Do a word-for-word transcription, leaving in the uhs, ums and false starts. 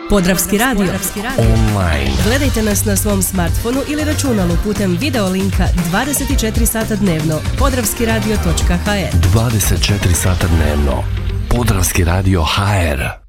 Podravski radio. Online. Gledajte nas na svom smartfonu ili računalu putem video linka dvadeset četiri sata dnevno. podravski radio točka ha er dvadeset četiri sata dnevno. Podravski radio ha er.